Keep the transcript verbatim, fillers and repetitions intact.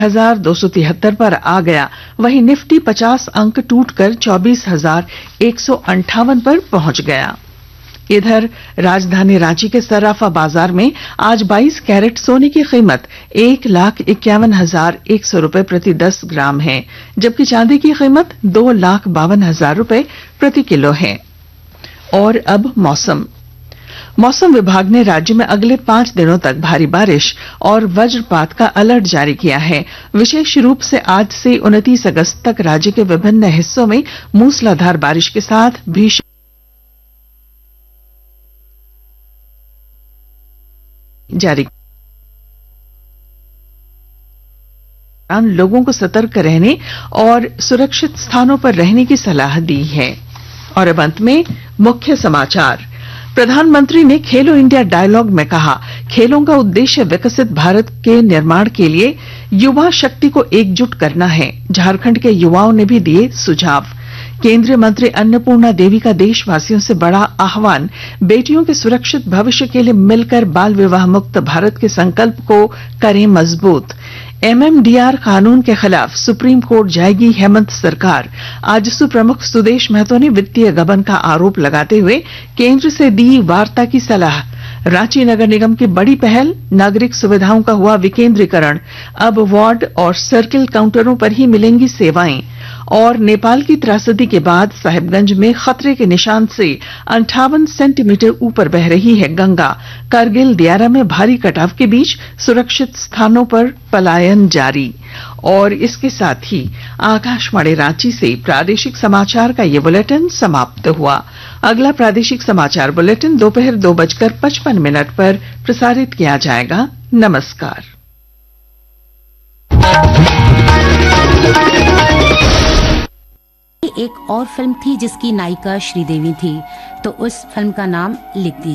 हजार दो सौ तिहत्तर पर आ गया। वहीं निफ्टी पचास अंक टूटकर चौबीस हजार एक सौ अंठावन पर पहुंच गया। इधर राजधानी रांची के सर्राफा बाजार में आज बाईस कैरेट सोने की कीमत एक लाख इक्यावन हजार एक सौ रूपये प्रति दस ग्राम है, जबकि चांदी की कीमत दो लाख बावन हजार रूपये प्रति किलो है। और अब मौसम मौसम विभाग ने राज्य में अगले पांच दिनों तक भारी बारिश और वज्रपात का अलर्ट जारी किया है। विशेष रूप से आज से उनतीस अगस्त तक राज्य के विभिन्न हिस्सों में मूसलाधार बारिश के साथ भीषण जारी लोगों को सतर्क रहने और सुरक्षित स्थानों पर रहने की सलाह दी है। और अब अंत में मुख्य समाचार। प्रधानमंत्री ने खेलो इंडिया डायलॉग में कहा, खेलों का उद्देश्य विकसित भारत के निर्माण के लिए युवा शक्ति को एकजुट करना है। झारखंड के युवाओं ने भी दिए सुझाव। केंद्रीय मंत्री अन्नपूर्णा देवी का देशवासियों से बड़ा आह्वान, बेटियों के सुरक्षित भविष्य के लिए मिलकर बाल विवाह मुक्त भारत के संकल्प को करें मजबूत। एमएमडीआर कानून के खिलाफ सुप्रीम कोर्ट जाएगी हेमंत सरकार। आजसू प्रमुख सुदेश महतो ने वित्तीय गबन का आरोप लगाते हुए केंद्र से दी वार्ता की सलाह। रांची नगर निगम की बड़ी पहल, नागरिक सुविधाओं का हुआ विकेंद्रीकरण। अब वार्ड और सर्किल काउंटरों पर ही मिलेंगी सेवाएं। और नेपाल की त्रासदी के बाद साहिबगंज में खतरे के निशान से अंठावन सेंटीमीटर ऊपर बह रही है गंगा। कारगिल दियारा में भारी कटाव के बीच सुरक्षित स्थानों पर पलायन जारी। और इसके साथ ही आकाशवाणी रांची से प्रादेशिक समाचार का ये बुलेटिन समाप्त हुआ। अगला प्रादेशिक समाचार बुलेटिन दोपहर दो बजकर पचपन मिनट पर प्रसारित किया जाएगा। नमस्कार। एक और फिल्म थी जिसकी नायिका श्रीदेवी थी, तो उस फिल्म का नाम लिख दीजिए।